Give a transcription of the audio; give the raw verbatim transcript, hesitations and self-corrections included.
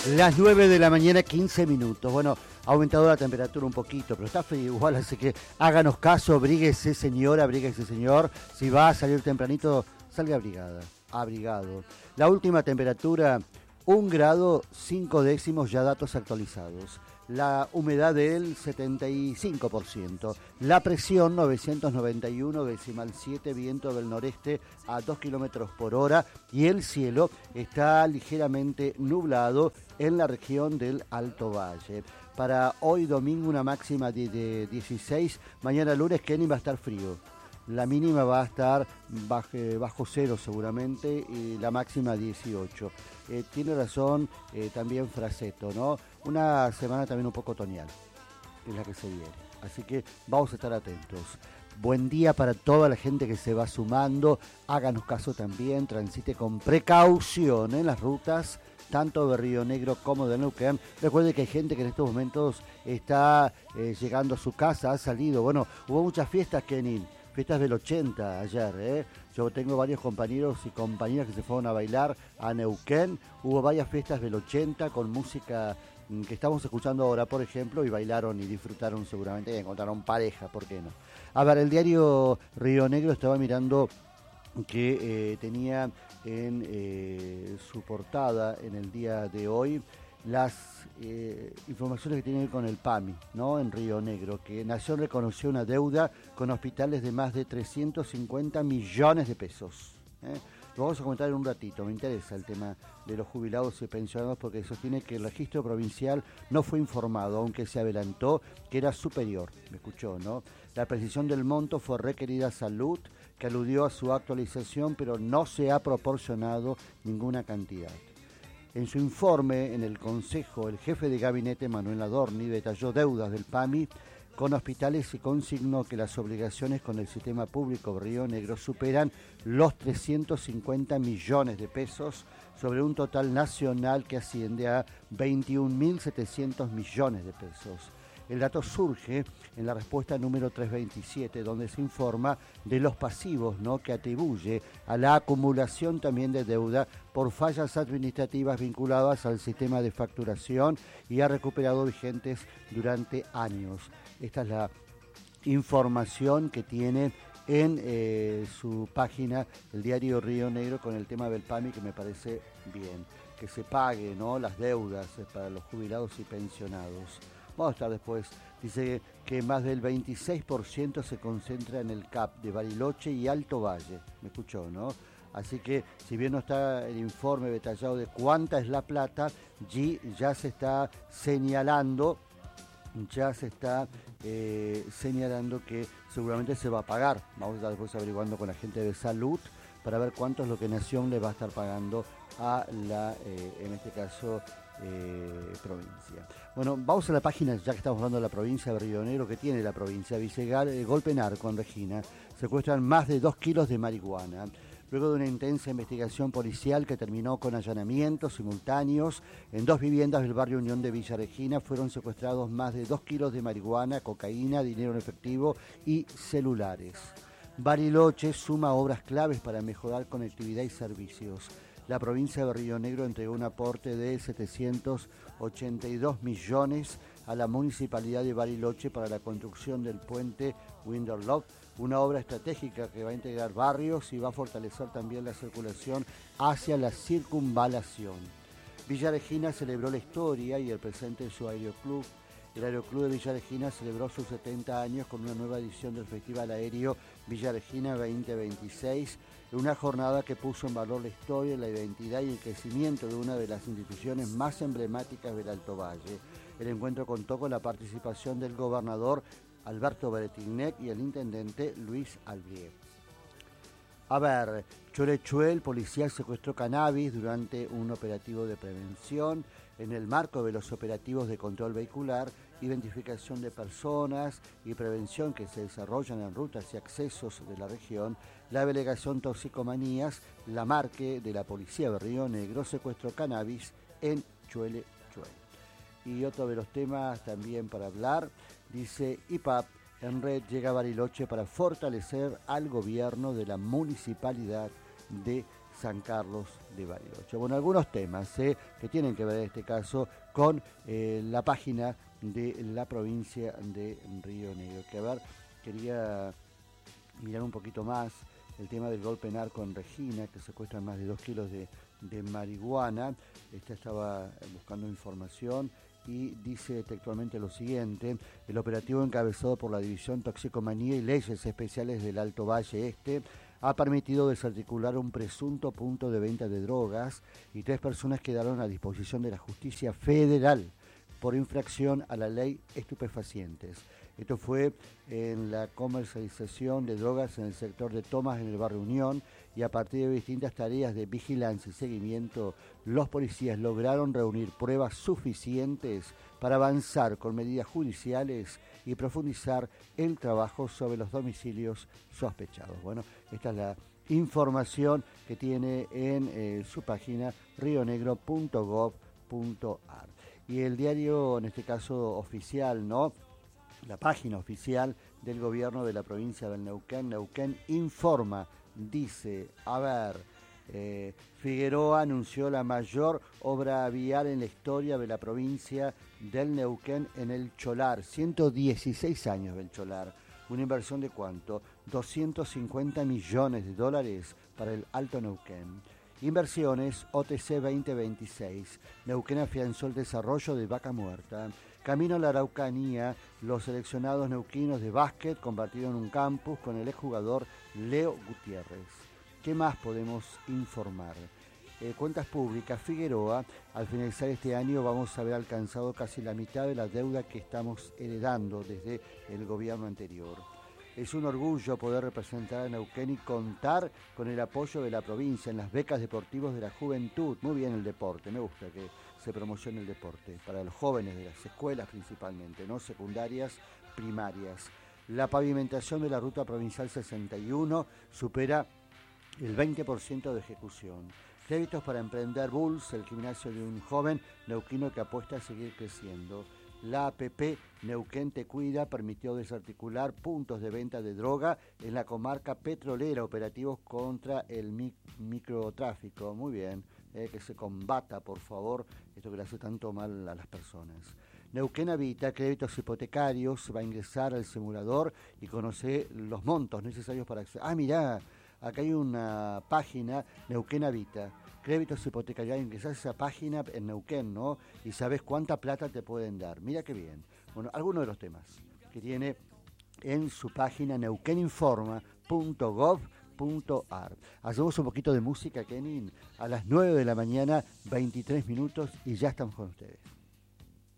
Las nueve de la mañana, quince minutos. Bueno, ha aumentado la temperatura un poquito, pero está frío igual, así que háganos caso, abríguese señora, abríguese señor. Si va a salir tempranito, salga abrigada, abrigado. La última temperatura, un grado, cinco décimos, ya datos actualizados. La humedad del setenta y cinco por ciento. La presión novecientos noventa y uno decimal siete, viento del noreste a dos kilómetros por hora. Y el cielo está ligeramente nublado en la región del Alto Valle. Para hoy domingo una máxima de, de dieciséis. Mañana lunes, Kenny, va a estar frío. La mínima va a estar bajo, bajo cero seguramente y la máxima dieciocho. Eh, tiene razón eh, también Fraseto, ¿no? Una semana también un poco otoñal, es la que se viene. Así que vamos a estar atentos. Buen día para toda la gente que se va sumando. Háganos caso también, transite con precaución en las rutas, tanto de Río Negro como de Neuquén. Recuerde que hay gente que en estos momentos está eh, llegando a su casa, ha salido. Bueno, hubo muchas fiestas, Kenny. Fiestas del ochenta ayer, ¿eh? Yo tengo varios compañeros y compañeras que se fueron a bailar a Neuquén. Hubo varias fiestas del ochenta con música que estamos escuchando ahora, por ejemplo, y bailaron y disfrutaron seguramente y encontraron pareja, ¿por qué no? A ver, el diario Río Negro estaba mirando que eh, tenía en eh, su portada en el día de hoy las eh, informaciones que tienen que ver con el PAMI, ¿no? En Río Negro, que Nación reconoció una deuda con hospitales de más de trescientos cincuenta millones de pesos. ¿eh? Lo vamos a comentar en un ratito. Me interesa el tema de los jubilados y pensionados porque sostiene que el registro provincial no fue informado, aunque se adelantó que era superior. Me escuchó, ¿no? La precisión del monto fue requerida a Salud, que aludió a su actualización, pero no se ha proporcionado ninguna cantidad. En su informe en el Consejo, el jefe de gabinete Manuel Adorni detalló deudas del PAMI con hospitales y consignó que las obligaciones con el sistema público Río Negro superan los trescientos cincuenta millones de pesos sobre un total nacional que asciende a veintiún mil setecientos millones de pesos. El dato surge en la respuesta número trescientos veintisiete, donde se informa de los pasivos, ¿no?, que atribuye a la acumulación también de deuda por fallas administrativas vinculadas al sistema de facturación y ha recuperado vigentes durante años. Esta es la información que tiene en eh, su página el diario Río Negro con el tema del PAMI, que me parece bien, que se pague, ¿no?, las deudas eh, para los jubilados y pensionados. Vamos a estar después. Dice que más del veintiséis por ciento se concentra en el C A P de Bariloche y Alto Valle. Me escuchó, ¿no? Así que, si bien no está el informe detallado de cuánta es la plata, G ya se está señalando, ya se está eh, señalando que seguramente se va a pagar. Vamos a estar después averiguando con la gente de Salud para ver cuánto es lo que Nación le va a estar pagando a la, eh, en este caso, Eh, provincia. Bueno, vamos a la página, ya que estamos hablando de la provincia de Río Negro, que tiene la provincia. Vicegal, eh, golpe narco en Regina. Secuestran más de dos kilos de marihuana. Luego de una intensa investigación policial que terminó con allanamientos simultáneos en dos viviendas del barrio Unión de Villa Regina, fueron secuestrados más de dos kilos de marihuana, cocaína, dinero en efectivo y celulares. Bariloche suma obras claves para mejorar conectividad y servicios. La provincia de Río Negro entregó un aporte de setecientos ochenta y dos millones a la municipalidad de Bariloche para la construcción del puente Winterloch, una obra estratégica que va a integrar barrios y va a fortalecer también la circulación hacia la circunvalación. Villa Regina celebró la historia y el presente de su aeroclub. El Aeroclub de Villa Regina celebró sus setenta años con una nueva edición del Festival Aéreo Villa Regina veinte veintiséis, una jornada que puso en valor la historia, la identidad y el crecimiento de una de las instituciones más emblemáticas del Alto Valle. El encuentro contó con la participación del gobernador Alberto Bretignac y el intendente Luis Albrier. A ver, Cholechuel, policía secuestró cannabis durante un operativo de prevención. En el marco de los operativos de control vehicular, identificación de personas y prevención que se desarrollan en rutas y accesos de la región, la delegación Toxicomanías, la Marque de la Policía de Río Negro, secuestró cannabis en Cholechuel. Y otro de los temas también para hablar, dice I P A P, en red llega a Bariloche para fortalecer al gobierno de la municipalidad de San Carlos de Bariloche. Bueno, algunos temas ¿eh? que tienen que ver en este caso con eh, la página de la provincia de Río Negro. Que a ver, quería mirar un poquito más el tema del golpe narco en Regina, que secuestran más de dos kilos de, de marihuana. Esta estaba buscando información y dice textualmente lo siguiente: el operativo encabezado por la División Toxicomanía y Leyes Especiales del Alto Valle Este ha permitido desarticular un presunto punto de venta de drogas y tres personas quedaron a disposición de la justicia federal por infracción a la ley estupefacientes. Esto fue en la comercialización de drogas en el sector de Tomás, en el barrio Unión, y a partir de distintas tareas de vigilancia y seguimiento, los policías lograron reunir pruebas suficientes para avanzar con medidas judiciales y profundizar el trabajo sobre los domicilios sospechados. Bueno, esta es la información que tiene en eh, su página rionegro punto gob punto ar. Y el diario, en este caso oficial, ¿no?, la página oficial del gobierno de la provincia del Neuquén, Neuquén Informa, dice, a ver, eh, Figueroa anunció la mayor obra vial en la historia de la provincia del Neuquén en el Cholar, ciento dieciséis años del Cholar, una inversión de ¿cuánto? doscientos cincuenta millones de dólares para el Alto Neuquén. Inversiones O T C veinte veintiséis. Neuquén afianzó el desarrollo de Vaca Muerta. Camino a la Araucanía, los seleccionados neuquinos de básquet compartieron un campus con el exjugador Leo Gutiérrez. ¿Qué más podemos informar? Eh, cuentas públicas, Figueroa, al finalizar este año vamos a haber alcanzado casi la mitad de la deuda que estamos heredando desde el gobierno anterior. Es un orgullo poder representar a Neuquén y contar con el apoyo de la provincia en las becas deportivas de la juventud. Muy bien el deporte, me gusta que se promocione el deporte para los jóvenes de las escuelas principalmente, no secundarias, primarias. La pavimentación de la ruta provincial sesenta y uno supera el veinte por ciento de ejecución. Créditos para emprender Bulls, el gimnasio de un joven neuquino que apuesta a seguir creciendo. La A P P Neuquén Te Cuida permitió desarticular puntos de venta de droga en la comarca petrolera, operativos contra el mic microtráfico. Muy bien, eh, que se combata, por favor, esto que le hace tanto mal a las personas. Neuquén Habita, créditos hipotecarios, va a ingresar al simulador y conocer los montos necesarios para acceder. Ah, mirá, acá hay una página, Neuquén Habita. Créditos hipotecarios, ingresás a esa página en Neuquén, ¿no? Y sabes cuánta plata te pueden dar. Mira qué bien. Bueno, algunos de los temas que tiene en su página neuqueninforma punto gob punto ar. Hacemos un poquito de música, Kenin, a las nueve de la mañana, veintitrés minutos, y ya estamos con ustedes.